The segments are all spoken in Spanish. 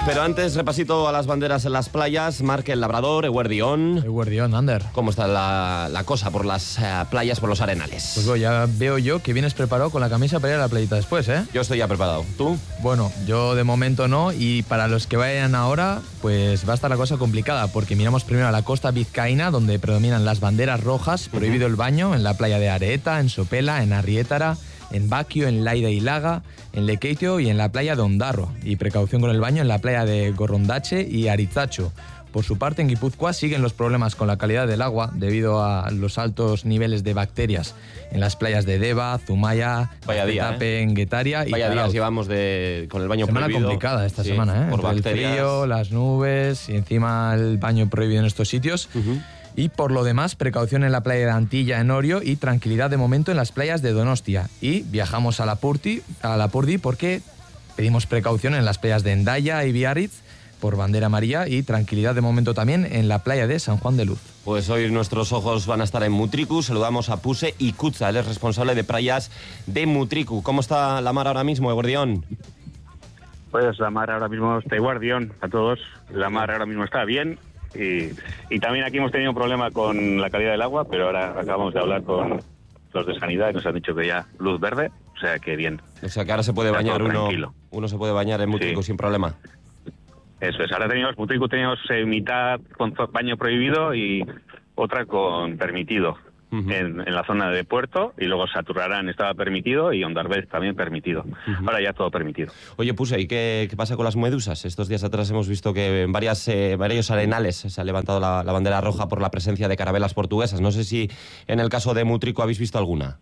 Pero antes, repasito a las banderas en las playas. Marque el Labrador, Eguerdión. Eguerdión, Ander. ¿Cómo está la cosa por las playas, por los arenales? Pues bueno, ya veo yo que vienes preparado con la camisa para ir a la playita después, ¿eh? Yo estoy ya preparado. ¿Tú? Bueno, yo de momento no, y para los que vayan ahora, pues va a estar la cosa complicada, porque miramos primero a la costa vizcaína, donde predominan las banderas rojas, prohibido el baño en la playa de Areeta, en Sopela, en Arriétara, en Baquio, en Laida y Laga, en Lekeitio y en la playa de Ondarro. Y precaución con el baño en la playa de Gorrondache y Aritzacho. Por su parte, en Guipúzcoa siguen los problemas con la calidad del agua debido a los altos niveles de bacterias en las playas de Deva, Zumaya, Tape, en Guetaria y Vaya días llevamos con el baño semana prohibido. Complicada esta semana, ¿eh? Por Entre bacterias. el frío, las nubes y encima el baño prohibido en estos sitios. Y por lo demás, precaución en la playa de Antilla, en Orio, y tranquilidad de momento en las playas de Donostia. Y viajamos a Lapurdi porque pedimos precaución en las playas de Hendaya y Biarritz por bandera amarilla, y tranquilidad de momento también en la playa de San Juan de Luz. Pues hoy nuestros ojos van a estar en Mutriku. Saludamos a Puse Ikutza, él es responsable de playas de Mutriku. ¿Cómo está la mar ahora mismo, Eguerdión? Pues la mar ahora mismo está Eguerdión a todos. La mar ahora mismo está bien. Y también aquí hemos tenido un problema con la calidad del agua, pero ahora acabamos de hablar con los de Sanidad y nos han dicho que ya luz verde, o sea que bien. O sea que ahora se puede Está bañar todo tranquilo. uno se puede bañar en Mutriku sin problema. Eso es, ahora teníamos mitad con baño prohibido y otra con permitido en la zona de Puerto, y luego Saturrarán estaba permitido y Ondarbez también permitido. Ahora ya todo permitido. Oye, Puse, ¿y qué pasa con las medusas? Estos días atrás hemos visto que en varios arenales se ha levantado la bandera roja por la presencia de carabelas portuguesas. No sé si en el caso de Mutriku habéis visto alguna.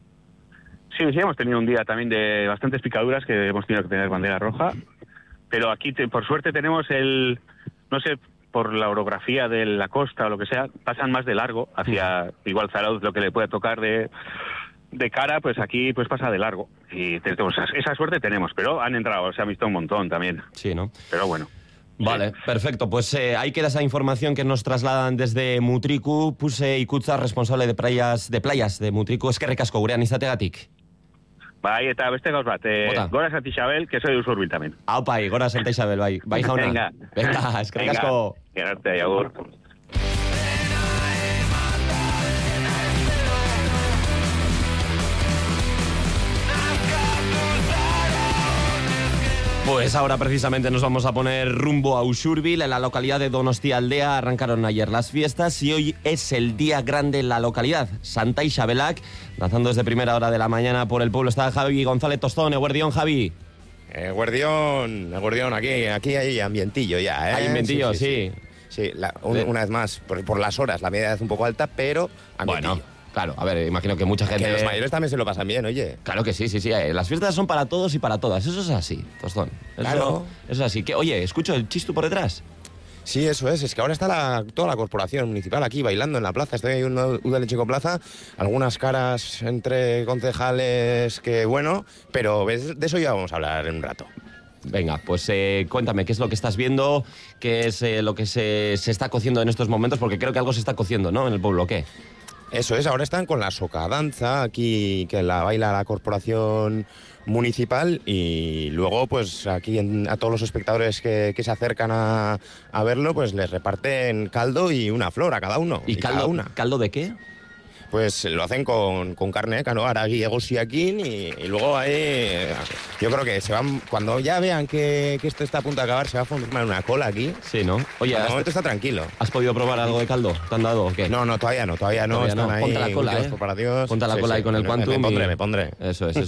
Sí, hemos tenido un día también de bastantes picaduras que hemos tenido que tener bandera roja, pero aquí por suerte tenemos no sé, por la orografía de la costa o lo que sea, pasan más de largo hacia igual Zarauz, lo que le puede tocar de cara, pues aquí pues pasa de largo. Y esa suerte tenemos, pero han entrado, se ha visto un montón también. Sí, ¿no? Pero bueno. Vale, sí. Perfecto. Pues ahí queda esa información que nos trasladan desde Mutriku. Puse Ikutza, responsable de playas de Mutriku. Eskerrik asko, gurean izategatik. Bai, eta beste gauz bat, Gora Santa Isabel, que soy de Usurbil también. Aupai, Gora Santa Isabel, bai jauna. Venga, eskerrik asko. Gerarte, agur. Pues ahora precisamente nos vamos a poner rumbo a Usurbil, en la localidad de Donostialdea. Arrancaron ayer las fiestas y hoy es el día grande en la localidad, Santa Isabelac. Danzando desde primera hora de la mañana por el pueblo está Javi González Tostón. Eguerdión, Javi. Eguerdión, aquí hay ambientillo ya, ¿eh? Hay ambientillo, sí. Sí, una vez más, por las horas, la media es un poco alta, pero ambientillo. Bueno, claro, a ver, imagino que mucha gente... Que los mayores también se lo pasan bien, oye. Claro que sí. Las fiestas son para todos y para todas. Eso es así, Tostón. Eso es así. Oye, escucho el chistu por detrás. Sí, eso es que ahora está toda la corporación municipal aquí bailando en la plaza. Estoy en Udalechico Plaza, algunas caras entre concejales que bueno, pero de eso ya vamos a hablar en un rato. Venga, pues cuéntame, ¿qué es lo que estás viendo? ¿Qué es lo que se está cociendo en estos momentos? Porque creo que algo se está cociendo, ¿no? En el pueblo, ¿qué? Eso es, ahora están con la socadanza aquí, que la baila la corporación municipal, y luego pues aquí a todos los espectadores que se acercan a verlo, pues les reparten caldo y una flor a cada uno. ¿Y caldo de qué? Pues lo hacen con carne, ¿no? Aragui, egosiaquín, y luego ahí yo creo que se van, cuando ya vean que esto está a punto de acabar, se va a formar una cola aquí. Sí, ¿no? Oye, de momento está tranquilo. ¿Has podido probar algo de caldo? ¿Te han dado o qué? No, todavía no. Están ahí. Ponte la cola, preparativos. Ponte la cola ahí con el Quantum. Me pondré. Eso es.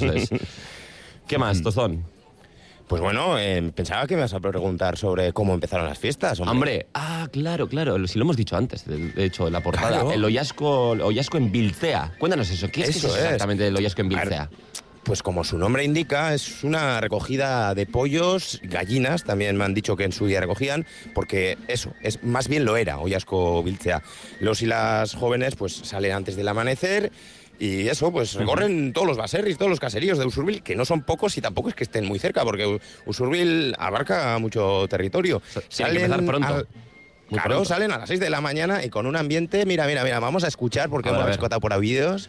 ¿Qué más, Tostón? Pues bueno, pensaba que me vas a preguntar sobre cómo empezaron las fiestas, hombre. Claro, si lo hemos dicho antes, de hecho, en la portada. Claro. El Ollasco en Biltzea. Cuéntanos eso, ¿qué es exactamente el Ollasco en Biltzea? Pues como su nombre indica, es una recogida de pollos, gallinas, también me han dicho que en su día recogían, porque eso, más bien lo era, Ollasco Biltzea. Los y las jóvenes pues salen antes del amanecer. Y eso, pues recorren todos los baserris, todos los caseríos de Usurbil, que no son pocos y tampoco es que estén muy cerca, porque Usurbil abarca mucho territorio. Tiene que empezar pronto. Claro, salen a las 6 de la mañana y con un ambiente, mira, vamos a escuchar porque hemos rescatado por ahí vídeos.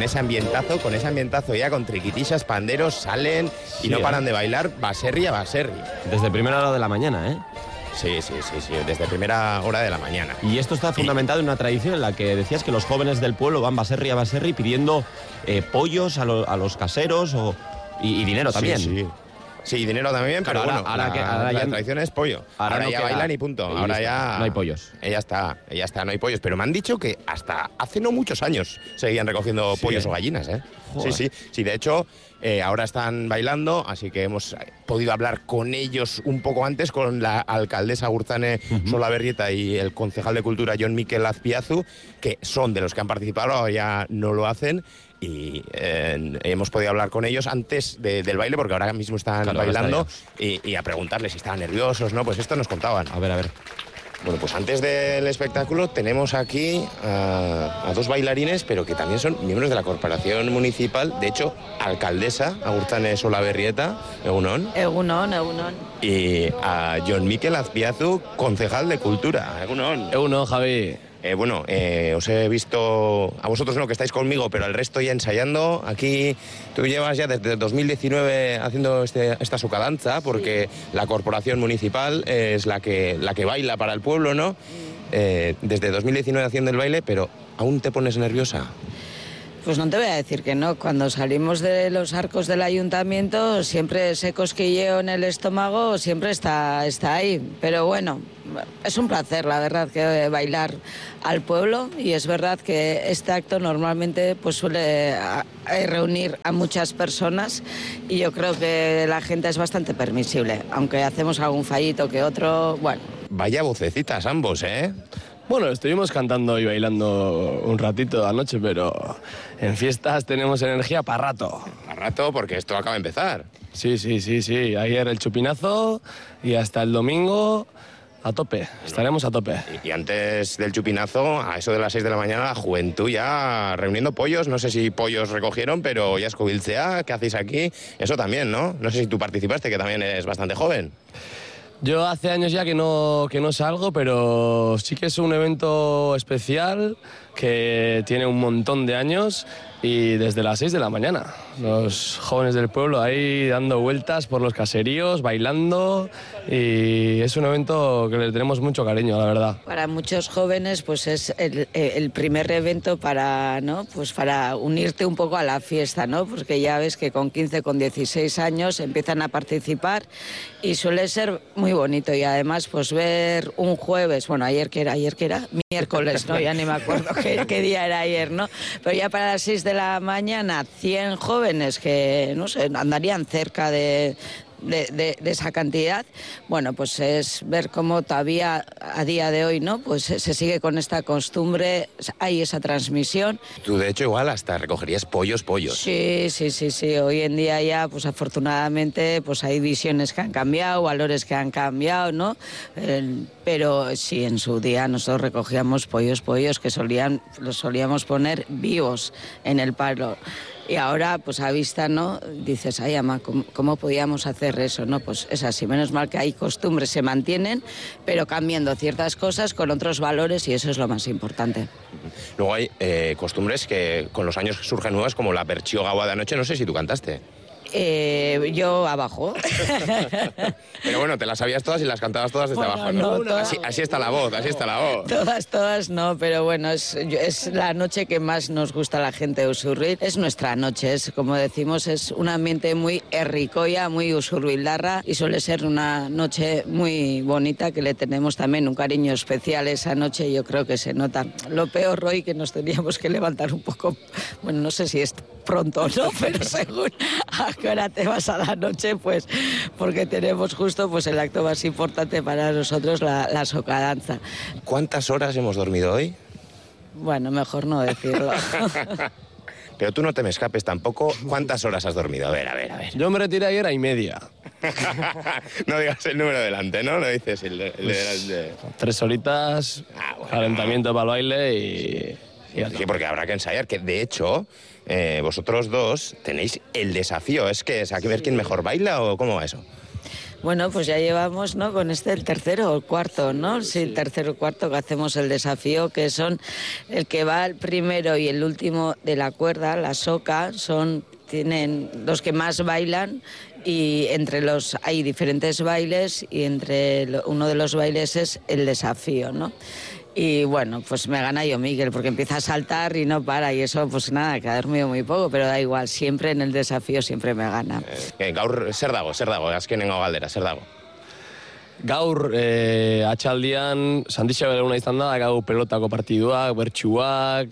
ese ambientazo ya con triquitillas, panderos, salen y no paran de bailar baserri a baserri. Desde primera hora de la mañana, ¿eh? Sí, desde primera hora de la mañana. Y esto está fundamentado en una tradición en la que decías que los jóvenes del pueblo van baserri a baserri pidiendo pollos a los caseros y dinero también. Sí, dinero también, pero claro, bueno, ahora la ya tradición es pollo. Ahora no ya queda, bailan y punto. Ahora ya no hay pollos. Ya está, no hay pollos. Pero me han dicho que hasta hace no muchos años seguían recogiendo pollos o gallinas, ¿eh? Joder. Sí, de hecho, ahora están bailando, así que hemos podido hablar con ellos un poco antes, con la alcaldesa Gurtzane Solaberrieta y el concejal de Cultura Jon Mikel Azpiazu, que son de los que han participado, ahora ya no lo hacen. Y hemos podido hablar con ellos antes del baile, porque ahora mismo están bailando, y a preguntarles si estaban nerviosos, ¿no? Pues esto nos contaban. A ver. Bueno, pues antes del espectáculo tenemos aquí a dos bailarines, pero que también son miembros de la corporación municipal, de hecho, alcaldesa Gurtzane Solaberrieta, Egunon. Egunon. Y a Jon Mikel Azpiazu, concejal de Cultura, Egunon. Egunon, Javi. Os he visto, a vosotros no, que estáis conmigo, pero al resto ya ensayando. Aquí tú llevas ya desde 2019 haciendo esta sucadanza, porque la corporación municipal es la que baila para el pueblo, ¿no? Desde 2019 haciendo el baile, pero ¿aún te pones nerviosa? Pues no te voy a decir que no. Cuando salimos de los arcos del ayuntamiento, siempre ese cosquilleo en el estómago siempre está ahí. Pero bueno, es un placer, la verdad, que bailar al pueblo, y es verdad que este acto normalmente pues suele reunir a muchas personas, y yo creo que la gente es bastante permisible, aunque hacemos algún fallito que otro, bueno. Vaya vocecitas ambos, ¿eh? Bueno, estuvimos cantando y bailando un ratito anoche, pero en fiestas tenemos energía para rato. Para rato, porque esto acaba de empezar. Sí. Ayer el chupinazo y hasta el domingo a tope. Estaremos a tope. Y antes del chupinazo, a eso de las 6 de la mañana, la juventud ya reuniendo pollos. No sé si pollos recogieron, pero Oiasko Biltzea, ¿qué hacéis aquí? Eso también, ¿no? No sé si tú participaste, que también eres bastante joven. Yo hace años ya que no salgo, pero sí que es un evento especial que tiene un montón de años, y desde las 6 de la mañana. Los jóvenes del pueblo ahí dando vueltas por los caseríos, bailando, y es un evento que le tenemos mucho cariño, la verdad. Para muchos jóvenes pues es el primer evento para, ¿no? Pues para unirte un poco a la fiesta, ¿no? Porque ya ves que con 15, con 16 años empiezan a participar, y suele ser muy bonito. Y además pues ver un jueves, bueno, ayer que era miércoles, ¿no? Ya ni me acuerdo qué día era ayer, ¿no? Pero ya para las 6 de la mañana, 100 jóvenes que, no sé, andarían cerca de esa cantidad, bueno, pues es ver cómo todavía a día de hoy, ¿no? Pues se sigue con esta costumbre, hay esa transmisión. Tú, de hecho, igual hasta recogerías pollos. Sí. Hoy en día ya, pues afortunadamente, pues hay visiones que han cambiado, valores que han cambiado, ¿no? Pero sí, en su día nosotros recogíamos pollos que los solíamos poner vivos en el palo. Y ahora, pues a vista, ¿no? Dices, ay, ama, ¿cómo podíamos hacer eso? No, pues es así. Menos mal que hay costumbres, se mantienen, pero cambiando ciertas cosas con otros valores, y eso es lo más importante. Luego hay costumbres que con los años surgen nuevas, como la Bertxio Gaua de anoche. No sé si tú cantaste. Yo abajo. Pero bueno, te las sabías todas y las cantabas todas desde abajo, ¿no? Así está la voz. Todas no, pero bueno, es la noche que más nos gusta a la gente de Usurbil. Es nuestra noche, es como decimos, es un ambiente muy herricoia, muy usurbildarra, y suele ser una noche muy bonita, que le tenemos también un cariño especial esa noche. Yo creo que se nota. Lo peor, Roy, que nos teníamos que levantar un poco, bueno, no sé si es pronto o no, pero según a qué hora te vas a la noche, pues porque tenemos justo pues el acto más importante para nosotros, la socadanza. ¿Cuántas horas hemos dormido hoy? Bueno, mejor no decirlo. Pero tú no te me escapes tampoco. ¿Cuántas horas has dormido? A ver. Yo me retiré ayer a 1:30. No digas el número delante, ¿no? No dices el de... 3 horitas, calentamiento para el baile y sí, porque habrá que ensayar, que de hecho vosotros dos tenéis el desafío. ¿Es que es aquí ver quién mejor baila o cómo va eso? Bueno, pues ya llevamos, ¿no? Con el tercero o el cuarto, ¿no? Sí, el tercero o cuarto que hacemos el desafío, que son el que va el primero y el último de la cuerda, la soca, tienen los que más bailan, y entre los hay diferentes bailes, y uno de los bailes es el desafío, ¿no? Y bueno, pues me gana yo Miguel, porque empieza a saltar y no para, y eso pues nada, que ha dormido muy poco, pero da igual, siempre en el desafío siempre me gana. Gaur zer dago, azkenengo galdera, zer dago? Gaur, atxaldian, Santixabel eguna izan da, gaur pelotako partiduak, bertsuak,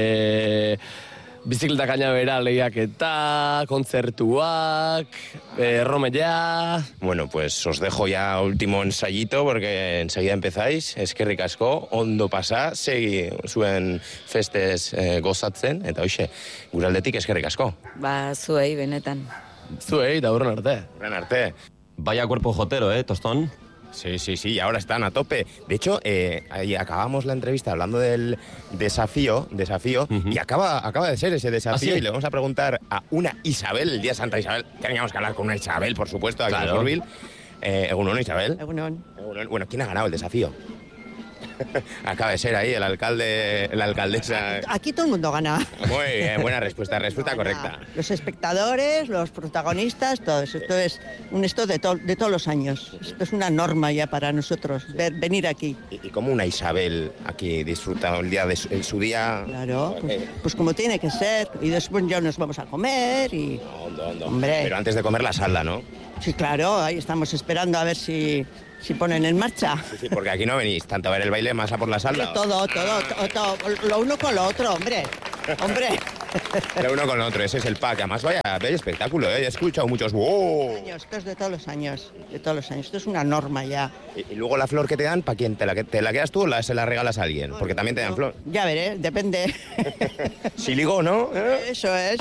bizikleta kainabera lehiaketa, kontzertuak, romelea... Bueno, pues os dejo ya último ensayito, porque enseguida empezáis. Eskerrik asko, ondo pasa, segi zuen festez gozatzen, eta hoxe, gure aldetik eskerrik asko. Ba, zuei, benetan. Zuei, da hurren arte. Hurren arte. Vaya cuerpo jotero, Tostón. Sí, ahora están a tope. De hecho, ahí acabamos la entrevista hablando del desafío, y acaba de ser ese desafío. ¿Ah, sí? Y le vamos a preguntar a una Isabel, el día de Santa Isabel. Teníamos que hablar con una Isabel, por supuesto, aquí en Usurbil. Egunon, Isabel. Egunon. Bueno, ¿quién ha ganado el desafío? Acaba de ser ahí el alcalde, la alcaldesa. Aquí todo el mundo gana. Muy bien, buena respuesta correcta. Los espectadores, los protagonistas, todos. Esto de todos los años. Esto es una norma ya para nosotros, venir aquí. ¿Y cómo una Isabel aquí disfruta el día de su día? Claro, pues como tiene que ser. Y después ya nos vamos a comer y... Hondo. Hombre. Pero antes de comer la salda, ¿no? Sí, claro, ahí estamos esperando a ver si ponen en marcha. Sí, porque aquí no venís tanto a ver el baile más a por la salda. Todo, lo uno con lo otro, hombre. Lo uno con lo otro, ese es el pack. Además, vaya espectáculo, He escuchado muchos... ¡Wow! Esto es de todos los años. Esto es una norma ya. Y luego la flor que te dan, ¿para quién? ¿Te la quedas tú o se la regalas a alguien? Porque también te dan flor. Ya veré, depende. Si ligo, ¿no? Eso es.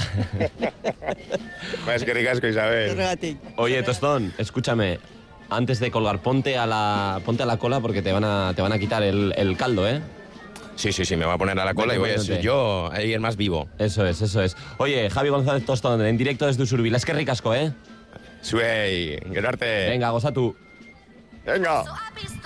Pues que ricasco, Isabel. Oye, Tostón, escúchame. Antes de colgar, ponte a la cola, porque te van a quitar el caldo, Sí, me voy a poner a la cola y voy a ser yo ahí el más vivo. Eso es. Oye, Javi González Tostón, en directo desde Usurbil. Es que ricasco, Zuei, gero arte. Venga, goza tú. Venga.